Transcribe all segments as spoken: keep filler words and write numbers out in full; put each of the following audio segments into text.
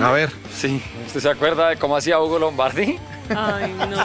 A ver. Sí. ¿Usted se acuerda de cómo hacía Hugo Lombardi? Ay, no.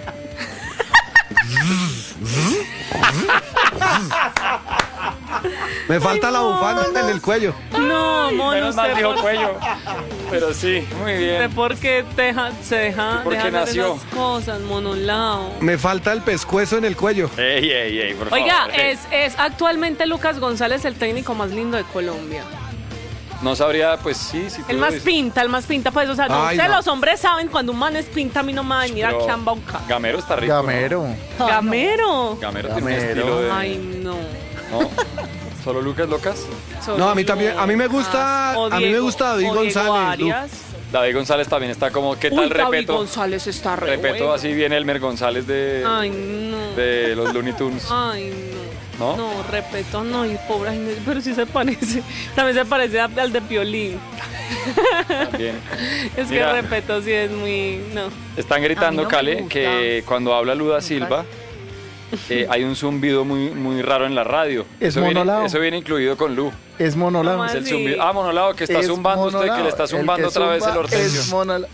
Me falta la bufanda en el cuello. No, mono, Menos mal usted dijo por- cuello. Pero sí, muy usted bien. porque deja, se deja, Porque deja hacer nació. esas cosas, monolao. Me falta el pescuezo en el cuello. Ey, ey, ey, por Oiga, favor. Ey. es, es actualmente Lucas González el técnico más lindo de Colombia. No sabría, pues sí, sí. tú El lo más dices. pinta, el más pinta, pues, o sea, no Ay, sé, no. los hombres saben cuando un man es pinta, a mí no me va a venir Pero aquí a embaucar. Gamero está rico. Gamero. ¿no? Gamero. Gamero tiene un Gamero. estilo de... Ay, no. ¿No? ¿Solo Lucas Locas? Solo No, a mí también, a mí me Lucas. gusta- O a mí me Diego- gusta David o Diego González, Lu- Arias. David González también está como, ¿qué tal Uy, David repeto? González está re Repeto bueno. así viene Elmer González de, Ay, no. de los Looney Tunes. Ay, no. ¿No? No, repeto, no, y pobre, ay, no, pero sí se parece. También se parece a- al de Piolín. También. Es Mira. que repeto, sí es muy. No. Están gritando, A mí no me Cale, gusta. que cuando habla Luda Silva eh, hay un zumbido muy, muy raro en la radio. Es eso, viene, monolao. eso viene incluido con Lu. Es monolao. ¿Cómo Es el sí. zumbido. Ah, monolao, que está Es zumbando usted, que monolao. le está El zumbando que otra vez el zumba orteño. Es monolao.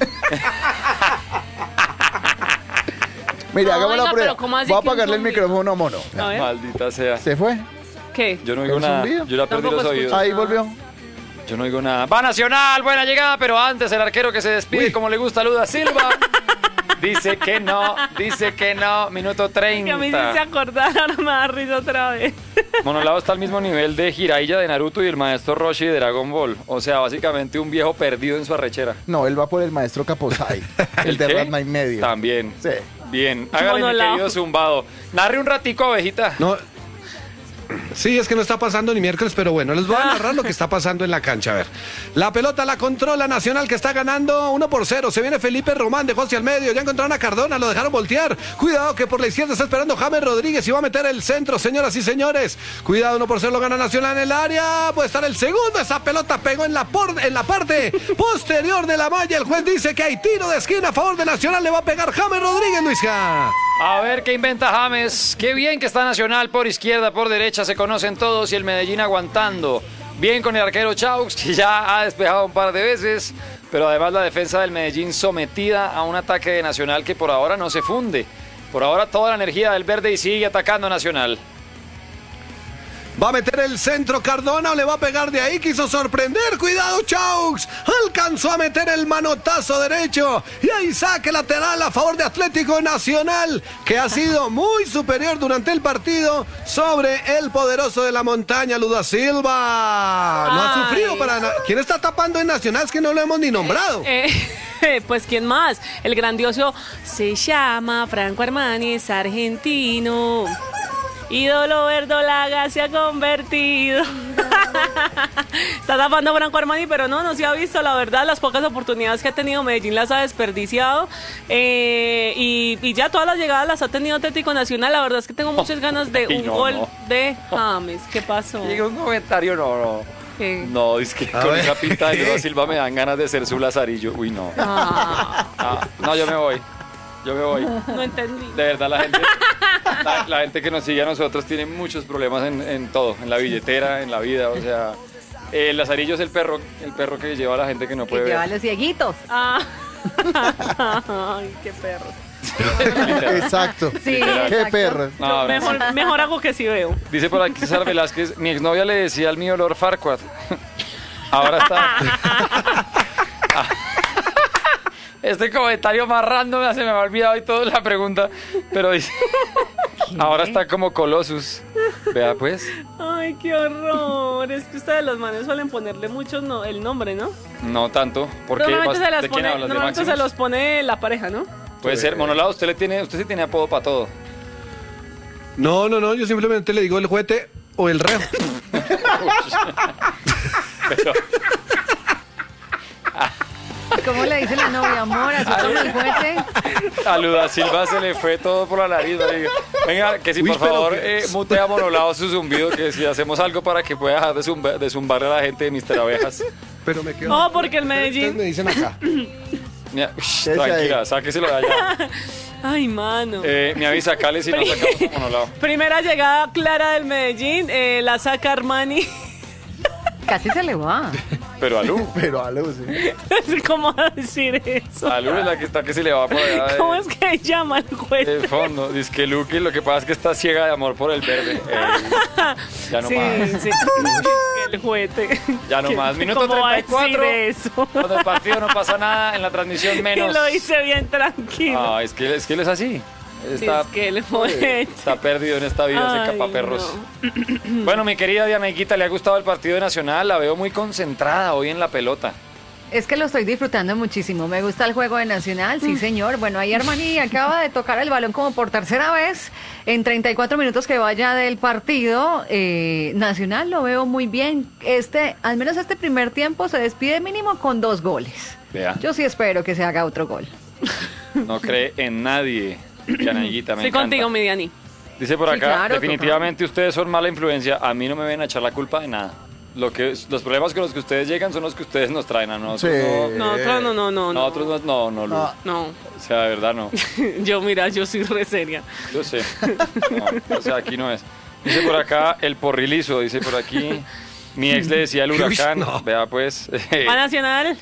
Mire, No, hagamos oiga, la prueba. pero ¿cómo así Voy a que un apagarle el zumbido? micrófono a Mono. A ver. Maldita sea. ¿Se fue? ¿Qué? Yo no oigo ¿El nada. zumbido? Yo ya perdí Tampoco los escucho. oídos. Ahí Ah. volvió. Yo no oigo nada. Va Nacional, buena llegada, pero antes el arquero que se despide Uy. como le gusta a Luda Silva. Dice que no, dice que no, minuto Que a mí sí se treinta. acordaron, ahora me da risa otra vez. Monolao está al mismo nivel de Jiraiya de Naruto y el maestro Roshi de Dragon Ball. O sea, básicamente un viejo perdido en su arrechera. No, él va por el maestro Kaposai. el de qué? Ratma y medio. También. Sí. Bien, hágale mi Monolao. querido zumbado. Narre un ratico, abejita. No. Sí, es que no está pasando ni miércoles, pero bueno, les voy a narrar lo que está pasando en la cancha. A ver, la pelota la controla Nacional, que está ganando uno por cero. Se viene Felipe Román, dejó hacia el medio. Ya encontraron a Cardona, lo dejaron voltear. Cuidado que por la izquierda está esperando James Rodríguez y va a meter el centro, señoras y señores. Cuidado, uno por cero lo gana Nacional en el área. Puede estar el segundo. Esa pelota pegó en la, por, en la parte posterior de la malla. El juez dice que hay tiro de esquina a favor de Nacional. Le va a pegar James Rodríguez, Luisja. A ver qué inventa James. Qué bien que está Nacional por izquierda, por derecha. Se conocen todos y el Medellín aguantando. Bien con el arquero Chaux, que ya ha despejado un par de veces. Pero además la defensa del Medellín sometida a un ataque de Nacional que por ahora no se funde. Por ahora toda la energía del verde y sigue atacando Nacional. Va a meter el centro Cardona o le va a pegar de ahí. Quiso sorprender. Cuidado, Chaux. Alcanzó a meter el manotazo derecho. Y ahí saque lateral a favor de Atlético Nacional, que ha sido muy superior durante el partido sobre el poderoso de la montaña, Luda Silva. No ha Ay. sufrido para nada. ¿Quién está tapando en Nacional? Es que no lo hemos ni nombrado. Eh, pues, ¿quién más? El grandioso se llama Franco Armani, es argentino. Ídolo verdolaga se ha convertido. Está tapando Franco Armani, pero no, no se ha visto. La verdad, las pocas oportunidades que ha tenido Medellín las ha desperdiciado. Eh, y, y ya todas las llegadas las ha tenido Atlético Nacional. La verdad es que tengo muchas ganas de Ay, un no, gol no. de James. ¿Qué pasó? Diga un comentario, no, no. ¿Qué? No, es que A con ver. esa pinta de Luda Silva me dan ganas de ser su Lazarillo. Uy, no. Ah, Ah, no, yo me voy. Yo me voy. no entendí. De verdad, la gente, la, la gente que nos sigue a nosotros tiene muchos problemas en, en todo, en la billetera, en la vida, o sea, el Lazarillo es el perro, el perro que lleva a la gente que no Que puede lleva a ver. los cieguitos. Ah. Ay, qué perro. Exacto. Sí, Literal. Qué exacto. perro. No, Mejor, mejor hago que sí veo. dice por aquí César Velázquez, mi exnovia le decía al mío Lord Farquaad. Ahora está. Este comentario más random, se me ha olvidado y todo la pregunta, pero dice, ahora está como Colossus. Vea pues. Ay, qué horror. Es que ustedes los manes suelen ponerle mucho no, el nombre, ¿no? No tanto, porque Normalmente, se, las ¿de quién pone, hablas? ¿De normalmente se Maximus? los pone la pareja, ¿no? Puede ser, Monolado, usted le tiene, usted sí tiene apodo para todo. No, no, no. Yo simplemente le digo el juguete o el reo. Pero, ¿Cómo le dice la novia? Amor, azúcame el juguete. a Luda Silva se le fue todo por la nariz. Venga, venga, que si Uy, por pero favor que- eh, mutea a Monolado su zumbido, que si hacemos algo para que pueda dejar de, zumba- de zumbarle a la gente de mister Abejas. Pero me quedo. No, porque el Ustedes Medellín. me dicen acá. Mira, ush, ahí. tranquila, sáqueselo de allá. Ay, mano. Eh, me avisa Cali si no sacamos a Monolado. Primera llegada clara del Medellín, eh, la saca Armani. Casi se le va. pero Alú. Pero a luz, sí. ¿Cómo va a decir eso? Alú es la que está que se le va por allá. de- ¿Cómo es que llama el juez? El fondo, dice que Luque lo que pasa es que está ciega de amor por el verde. Eh, ya no sí, más. sí. El juguete. Ya no más. Minuto ¿Cómo va a treinta y cuatro. decir eso? Cuando el partido no pasa nada, en la transmisión Y menos. lo hice bien tranquilo. Ah, es que, es que él es así. Sí, Está, es que el juguete. está perdido en esta vida, ese Ay, capaperros. Bueno, mi querida Dianeguita, ¿le ha gustado el partido de Nacional? La veo muy concentrada hoy en la pelota. Es que lo estoy disfrutando muchísimo. Me gusta el juego de Nacional, sí, señor. Bueno, ahí Armani acaba de tocar el balón como por tercera vez en treinta y cuatro minutos que vaya del partido. Eh, Nacional lo veo muy bien. Este, al menos este primer tiempo se despide mínimo con dos goles. Vea, Yo sí espero que se haga otro gol. no cree en nadie. Dianeguita, me Estoy encanta. contigo, Midiani. Dice por Sí, acá, claro, definitivamente ustedes son mala influencia. A mí no me ven a echar la culpa de nada. Lo que, los problemas con los que ustedes llegan son los que ustedes nos traen a nosotros. Sí. No, Nosotros no, no, no. no. nosotros no, no, no, Lu. No. No. O sea, de verdad no. Yo, mira, yo soy re seria. Yo sé. No, o sea, aquí no es. Dice por acá el porrilizo, dice por aquí. Mi ex le decía el huracán. Uy, no. Vea pues. ¿Va Nacional?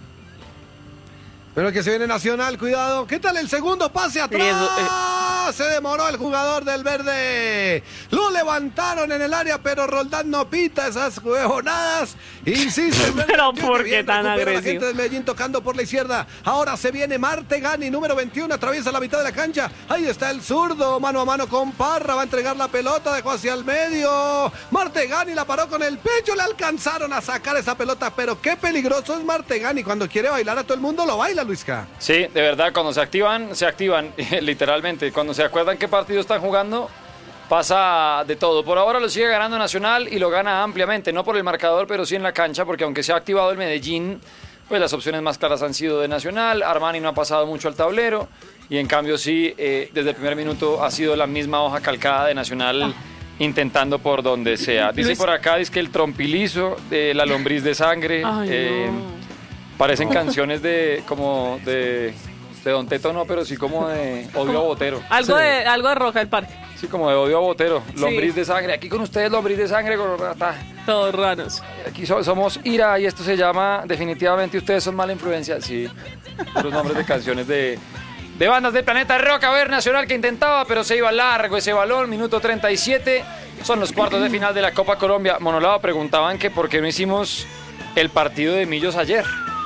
Pero que se viene Nacional, cuidado. ¿Qué tal el segundo pase atrás? Eso, eh. Se demoró el jugador del verde. Lo levantaron en el área, pero Roldán no pita esas huevonadas. Insiste. el verde, Pero que ¿por bien qué tan recupera la agresivo? gente del Medellín tocando por la izquierda. Ahora se viene Martegani, número veintiuno, atraviesa la mitad de la cancha. Ahí está el zurdo, mano a mano con Parra. Va a entregar la pelota, dejó hacia el medio. Martegani la paró con el pecho. Le alcanzaron a sacar esa pelota, pero qué peligroso es Martegani. Cuando quiere bailar a todo el mundo, lo baila, Luisca. Sí, de verdad, cuando se activan, se activan, literalmente. Cuando se acuerdan qué partido están jugando, pasa de todo. Por ahora lo sigue ganando Nacional y lo gana ampliamente, no por el marcador, pero sí en la cancha, porque aunque se ha activado el Medellín, pues las opciones más claras han sido de Nacional. Armani no ha pasado mucho al tablero y en cambio sí, eh, desde el primer minuto ha sido la misma hoja calcada de Nacional. Intentando por donde sea. Dice Luis- por acá, dice que el trompilizo de la lombriz de sangre. Ay, eh, no. Parecen canciones de como de, de Don Teto, no, pero sí como de Odio a Botero. Algo de, algo de Roca del Parque. Sí, como de Odio a Botero. Sí. Lombriz de sangre. Aquí con ustedes, lombriz de sangre. gorrata. Todos raros. Aquí so- somos Ira y esto se llama definitivamente ustedes son mala influencia. Sí, los nombres de canciones de, de bandas del planeta rock. A ver, Nacional que intentaba, pero se iba largo ese balón. Minuto treinta y siete. Son los cuartos de final de la Copa Colombia. Monolado preguntaban que por qué no hicimos el partido de Millos ayer.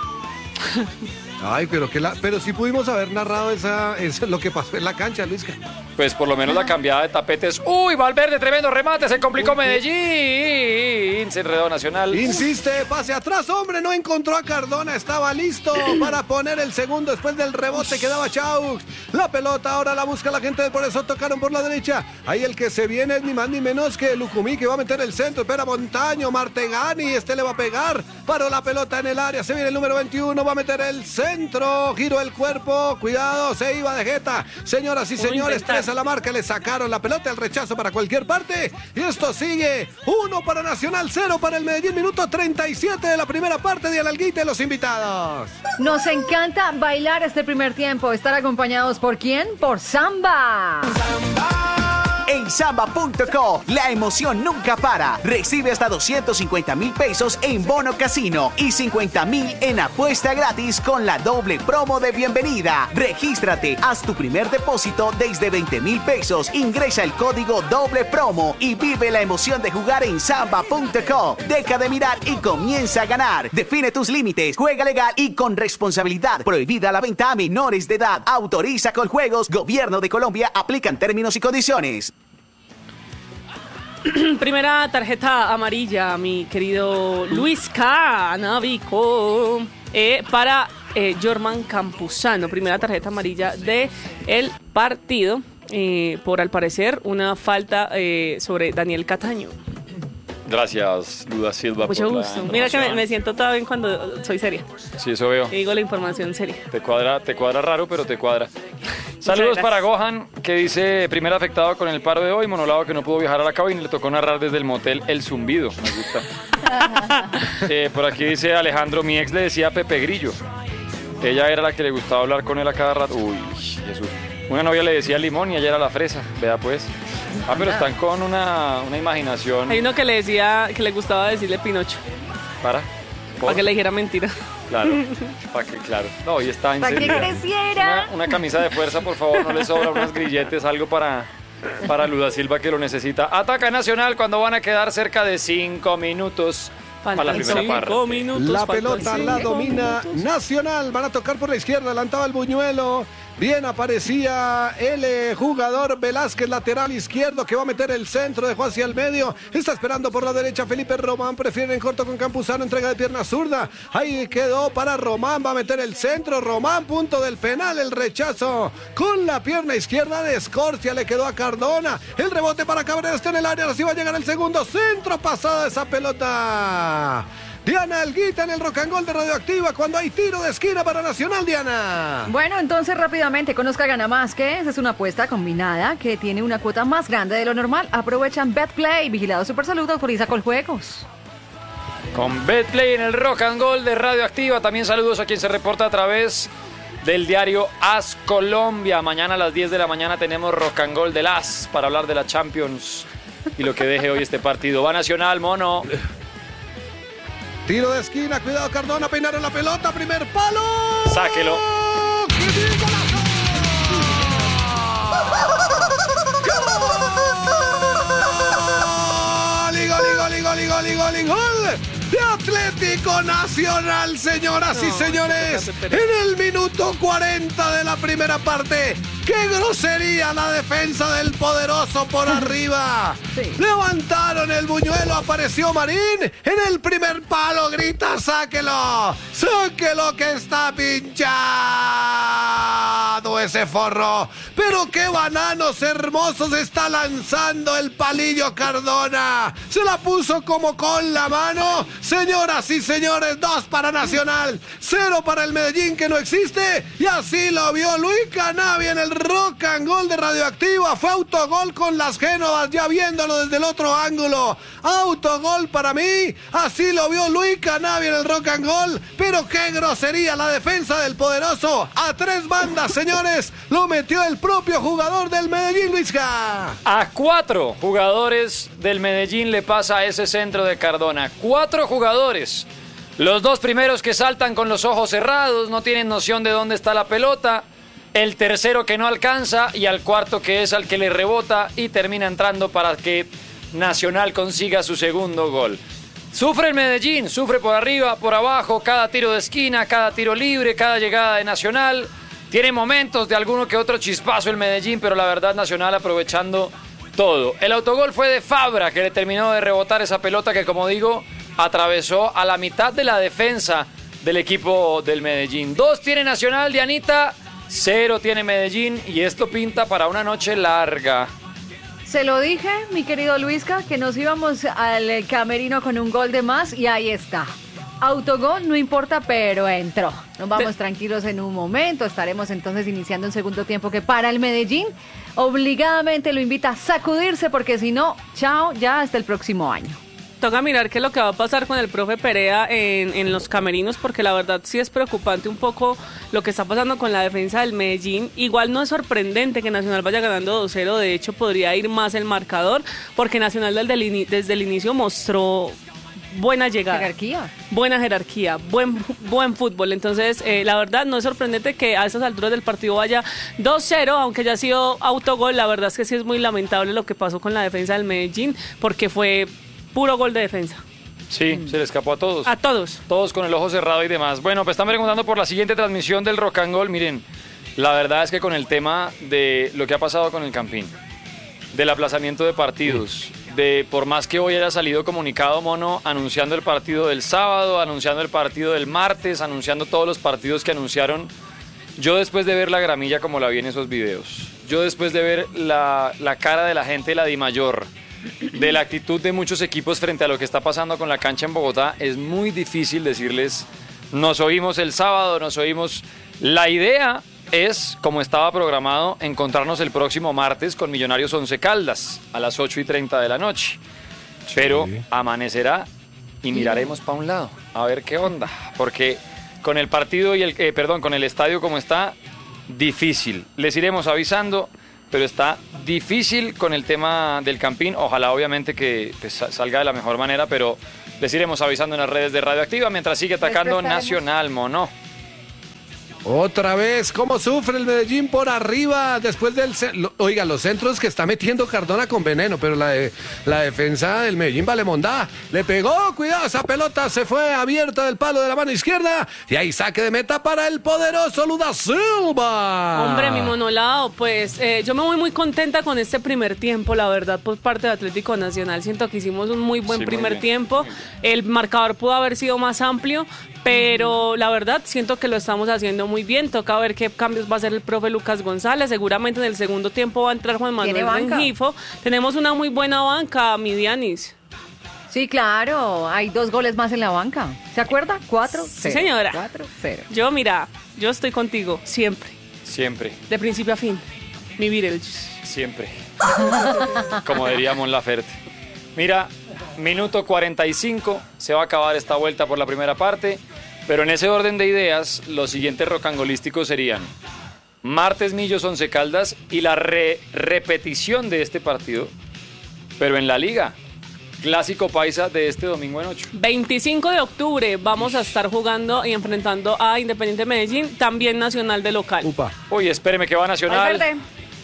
Ay, pero que la, pero sí pudimos haber narrado esa, esa lo que pasó en la cancha, Luisca. Pues por lo menos la cambiada de tapetes. ¡Uy, Valverde, tremendo remate! Se complicó Medellín. Se enredó Nacional. Insiste, pase atrás, hombre, no encontró a Cardona, estaba listo para poner el segundo después del rebote que daba Chaux. La pelota ahora la busca la gente, por eso tocaron por la derecha. Ahí el que se viene es ni más ni menos que Lucumí, que va a meter el centro. Espera Montaño, Martegani, este le va a pegar. Paró la pelota en el área, se viene el número veintiuno, va a meter el centro. Giro el cuerpo, cuidado, se iba de jeta. Señoras y Voy a señores, intentar. tres a la marca, le sacaron la pelota, el rechazo para cualquier parte. Y esto sigue, uno para Nacional, cero para el Medellín, minuto treinta y siete de la primera parte de Alalguita y los invitados. Nos encanta bailar este primer tiempo. Estar acompañados por quién? Por Samba. En samba punto co, la emoción nunca para. Recibe hasta doscientos cincuenta mil pesos en bono casino y cincuenta mil en apuesta gratis con la doble promo de bienvenida. Regístrate, haz tu primer depósito desde veinte mil pesos, ingresa el código doble promo y vive la emoción de jugar en samba punto co. Deja de mirar y comienza a ganar. Define tus límites, juega legal y con responsabilidad. Prohibida la venta a menores de edad. Autoriza con juegos. Gobierno de Colombia. Aplican términos y condiciones. Primera tarjeta amarilla, mi querido Luis Canavico, eh, para eh, Jorman Campuzano. Primera tarjeta amarilla de el partido, eh, por al parecer una falta eh, sobre Daniel Cataño. Gracias, Luda Silva. Mucho por la gusto. Mira que me, información. me siento todo bien cuando soy seria. Sí, eso veo. Y digo la información seria. Te cuadra, te cuadra raro, pero te cuadra. Saludos gracias. para Gohan, que dice, primer afectado con el paro de hoy, Monolado que no pudo viajar a la cabina y le tocó narrar desde el motel El Zumbido. Me gusta. Eh, por aquí dice Alejandro, mi ex le decía Pepe Grillo. Ella era la que le gustaba hablar con él a cada rato. Uy, Jesús. Una novia le decía Limón y ella era la fresa. Vea pues. Ah, pero están con una, una imaginación. Hay uno que le decía que le gustaba decirle Pinocho. Para. Para que le dijera mentira. Claro, para que, claro. No, y está en Para que serio. creciera. Una, una camisa de fuerza, por favor, no le sobra unos grilletes, algo para, para Luda Silva que lo necesita. Ataca Nacional cuando van a quedar cerca de cinco minutos para la primera cinco parte. minutos, La faltan pelota la cinco domina minutos. Nacional. Van a tocar por la izquierda. Adelantaba el Buñuelo. Bien aparecía el eh, jugador Velázquez, lateral izquierdo, que va a meter el centro, dejó hacia el medio. Está esperando por la derecha Felipe Román. Prefiere en corto con Campuzano. Entrega de pierna zurda. Ahí quedó para Román. Va a meter el centro. Román, punto del penal. El rechazo con la pierna izquierda de Escorcia. Le quedó a Cardona. El rebote para Cabrera. Está en el área. Así va a llegar el segundo centro. Pasada esa pelota. Diana Alguita en el Rock and Roll de Radioactiva cuando hay tiro de esquina para Nacional, Diana. Bueno, entonces rápidamente conozca Gana Más, que es una apuesta combinada que tiene una cuota más grande de lo normal. Aprovechan BetPlay, vigilado Supersalud, autoriza con juegos. Con BetPlay en el Rock and Roll de Radioactiva. También saludos a quien se reporta a través del diario As Colombia. Mañana a las diez de la mañana tenemos Rock and Roll del As para hablar de la Champions y lo que deje hoy este partido. Va Nacional, mono. Tiro de esquina, cuidado Cardona, peinaron la pelota, primer palo. Sáquelo. ¡Qué bien, golazo! ¡Gol! Y gol, y gol, y gol, y gol, y gol, y gol de Atlético Nacional, señoras y señores. En el minuto cuarenta de la primera parte. ¡Qué grosería la defensa del poderoso por arriba! Sí. Levantaron el Buñuelo, apareció Marín. En el primer palo grita, sáquelo. Sáquelo que está pinchado ese forro. Pero qué bananos hermosos está lanzando el palillo Cardona. Se la puso como con la mano. Señoras y señores, dos para Nacional, cero para el Medellín que no existe. Y así lo vio Luis Canavi en el Rock and Roll de Radioactiva. Fue autogol con las Génovas, ya viéndolo desde el otro ángulo. Autogol para mí. Así lo vio Luis Canavi en el Rock and Roll. Pero qué grosería la defensa del poderoso. A tres bandas, señores. Lo metió el propio jugador del Medellín, Luisca. A cuatro jugadores del Medellín le pasa ese centro de Cardona. Cuatro jugadores. Los dos primeros que saltan con los ojos cerrados, no tienen noción de dónde está la pelota. El tercero que no alcanza y al cuarto que es al que le rebota y termina entrando para que Nacional consiga su segundo gol. Sufre el Medellín, sufre por arriba, por abajo, cada tiro de esquina, cada tiro libre, cada llegada de Nacional. Tiene momentos de alguno que otro chispazo el Medellín, pero la verdad Nacional aprovechando todo. El autogol fue de Fabra, que le terminó de rebotar esa pelota que, como digo, atravesó a la mitad de la defensa del equipo del Medellín. Dos tiene Nacional, Dianita, cero tiene Medellín, y esto pinta para una noche larga. Se lo dije, mi querido Luisca, que nos íbamos al camerino con un gol de más y ahí está. Autogol, no importa, pero entró. Nos vamos De- tranquilos en un momento. Estaremos entonces iniciando un segundo tiempo que para el Medellín obligadamente lo invita a sacudirse porque si no, chao, ya hasta el próximo año. Toca mirar qué es lo que va a pasar con el profe Perea en, en los camerinos, porque la verdad sí es preocupante un poco lo que está pasando con la defensa del Medellín. Igual no es sorprendente que Nacional vaya ganando dos cero, de hecho podría ir más el marcador, porque Nacional desde el, ini- desde el inicio mostró buena llegada. Jerarquía. Buena jerarquía, buen, buen fútbol. Entonces, eh, la verdad, no es sorprendente que a estas alturas del partido vaya dos cero, aunque ya ha sido autogol. La verdad es que sí es muy lamentable lo que pasó con la defensa del Medellín, porque fue puro gol de defensa. Sí, se le escapó a todos. A todos. Todos con el ojo cerrado y demás. Bueno, pues están preguntando por la siguiente transmisión del Rock and Roll. Miren, la verdad es que con el tema de lo que ha pasado con el Campín, del aplazamiento de partidos, de por más que hoy haya salido comunicado, Mono, anunciando el partido del sábado, anunciando el partido del martes, anunciando todos los partidos que anunciaron, yo después de ver la gramilla como la vi en esos videos, yo después de ver la, la cara de la gente de la Dimayor, de la actitud de muchos equipos frente a lo que está pasando con la cancha en Bogotá, es muy difícil decirles, nos oímos el sábado, nos oímos. La idea es, como estaba programado, encontrarnos el próximo martes con Millonarios Once Caldas a las ocho y treinta de la noche. Pero amanecerá y miraremos para un lado, a ver qué onda, porque con el partido y el, eh, perdón, con el estadio como está, difícil. Les iremos avisando. pero está difícil con el tema del Campín. Ojalá obviamente que pues, salga de la mejor manera, pero les iremos avisando en las redes de Radioactiva mientras sigue atacando Nacional, Mono. Otra vez, ¿cómo sufre el Medellín por arriba después del... Lo, oiga, los centros que está metiendo Cardona con veneno, pero la, de, la defensa del Medellín vale mondá. Le pegó, cuidado, esa pelota se fue abierta del palo de la mano izquierda y ahí saque de meta para el poderoso Luda Silva. Hombre, mi monolao, pues eh, yo me voy muy contenta con este primer tiempo, la verdad, por parte de Atlético Nacional. Siento que hicimos un muy buen Sí, primer muy tiempo. El marcador pudo haber sido más amplio, pero la verdad siento que lo estamos haciendo muy bien. Toca ver qué cambios va a hacer el profe Lucas González. Seguramente en el segundo tiempo va a entrar Juan Manuel Rengifo. Tenemos una muy buena banca, mi Dianis. Sí, claro, hay dos goles más en la banca. ¿Se acuerda? Cuatro, Sí, cero. señora. Cuatro, cero. Yo, mira, yo estoy contigo, siempre, Siempre, de principio a fin. Mi Beetlejuice. siempre. Como diría Mon Laferte. Mira, minuto cuarenta y cinco, se va a acabar esta vuelta por la primera parte. Pero en ese orden de ideas, los siguientes rocangolísticos serían Martes Millos Once Caldas y la re repetición de este partido, pero en la liga. Clásico paisa de este domingo en ocho. veinticinco de octubre vamos a estar jugando y enfrentando a Independiente Medellín, también Nacional de local. Upa. Uy, espéreme que va Nacional. Valverde.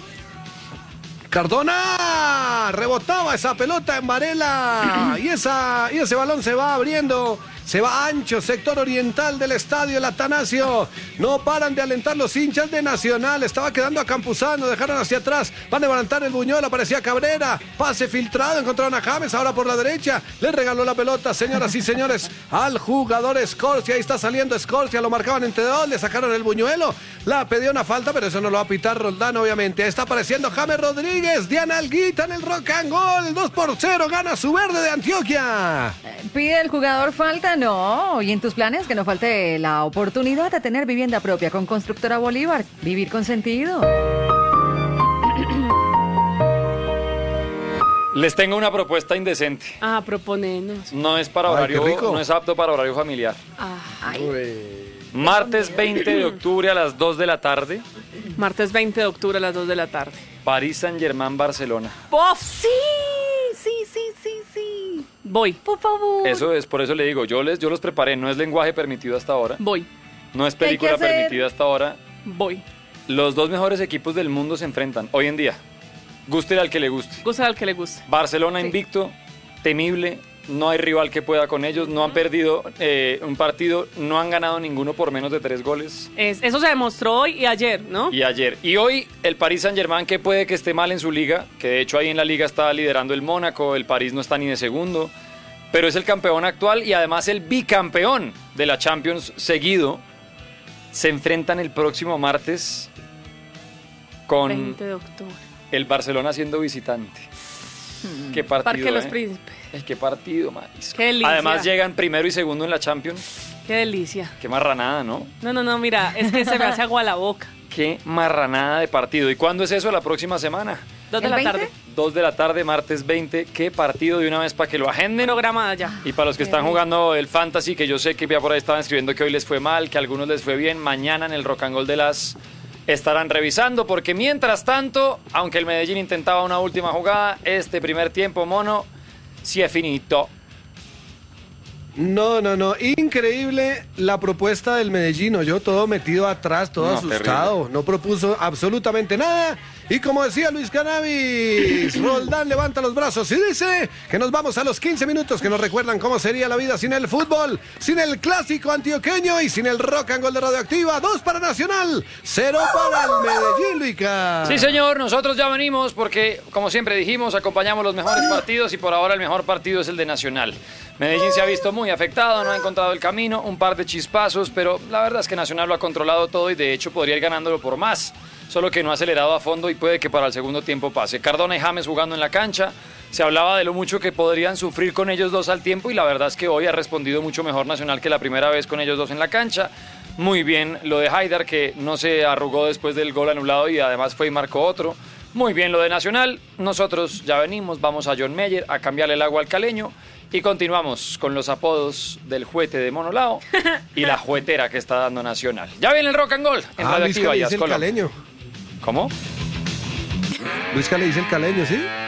Cardona rebotaba esa pelota en Varela y, esa, y ese balón se va abriendo, se va ancho, sector oriental del estadio El Atanasio. No paran de alentar los hinchas de Nacional, estaba quedando a Campuzano, dejaron hacia atrás, van a levantar el Buñuel, aparecía Cabrera, pase filtrado, encontraron a James, ahora por la derecha, le regaló la pelota, señoras y señores, al jugador Escorcia, ahí está saliendo Escorcia, lo marcaban entre dos, le sacaron el buñuelo, la pidió una falta, pero eso no lo va a pitar Roldán, obviamente, está apareciendo James Rodríguez, Diana Alguita en el rock and goal, dos por cero, gana su verde de Antioquia. ¿Pide el jugador falta? No. ¿Y en tus planes que no falte la oportunidad de tener vivienda propia con Constructora Bolívar? Vivir con sentido. Les tengo una propuesta indecente. Ah, proponenos. No es para Ay, horario, qué rico. no es apto para horario familiar. Ah, Martes veinte de octubre a las dos de la tarde, martes veinte de octubre a las dos de la tarde. París Saint-Germain Barcelona. ¡Pof! Sí, sí, sí, sí, sí. Voy, Por favor. Eso es, por eso le digo, yo les yo los preparé, no es lenguaje permitido hasta ahora, voy, no es ¿Qué hay que película hacer? permitida hasta ahora. voy. Los dos mejores equipos del mundo se enfrentan hoy en día. Guste al que le guste. Gusta al que le guste. Barcelona Sí. invicto, temible, no hay rival que pueda con ellos, no han perdido eh, un partido, no han ganado ninguno por menos de tres goles. Es, eso se demostró hoy y ayer, ¿no? Y ayer. Y hoy el Paris Saint-Germain, que puede que esté mal en su liga, que de hecho ahí en la liga está liderando el Mónaco, el París no está ni de segundo, pero es el campeón actual y además el bicampeón de la Champions seguido. Se enfrentan el próximo martes con veinte de octubre. el Barcelona siendo visitante. Qué partido, Parque Los ¿eh? Príncipes. Ay, qué partido, marisco. Qué delicia. Además llegan primero y segundo en la Champions. Qué delicia. Qué marranada, ¿no? No, no, no, mira, es que se me hace agua la boca. Qué marranada de partido. ¿Y cuándo es eso? La próxima semana. Dos de ¿El la veinte? tarde. dos de la tarde, martes veinte. Qué partido de una vez para que lo agenden. Programada ya. Y para los que están jugando el Fantasy, que yo sé que ya por ahí estaban escribiendo que hoy les fue mal, que a algunos les fue bien, mañana en el Rock and Roll de las estarán revisando, porque mientras tanto, aunque el Medellín intentaba una última jugada, este primer tiempo, mono, sí es finito. No, no, no. Increíble la propuesta del Medellín. Yo todo metido atrás, todo No, asustado. terrible. No propuso absolutamente nada. Y como decía Luis Cannabis, Roldán levanta los brazos y dice que nos vamos a los quince minutos que nos recuerdan cómo sería la vida sin el fútbol, sin el clásico antioqueño y sin el rock and roll de Radioactiva. Dos para Nacional, cero para el Medellín, Luica. Sí, señor, nosotros ya venimos porque, como siempre dijimos, acompañamos los mejores partidos y por ahora el mejor partido es el de Nacional. Medellín se ha visto muy afectado, no ha encontrado el camino, un par de chispazos, pero la verdad es que Nacional lo ha controlado todo y de hecho podría ir ganándolo por más, solo que no ha acelerado a fondo y puede que para el segundo tiempo pase. Cardona y James jugando en la cancha, se hablaba de lo mucho que podrían sufrir con ellos dos al tiempo y la verdad es que hoy ha respondido mucho mejor Nacional que la primera vez con ellos dos en la cancha. Muy bien lo de Haidar, que no se arrugó después del gol anulado y además fue y marcó otro. Muy bien lo de Nacional, nosotros ya venimos, vamos a John Meyer a cambiarle el agua al caleño y continuamos con los apodos del juguete de Monolao y la juguetera que está dando Nacional. Ya viene el Rock and Roll en Ah, Luis, Radioactiva que y dice el Ascolo. caleño. ¿Cómo? Luisca le dice el caleño, ¿sí?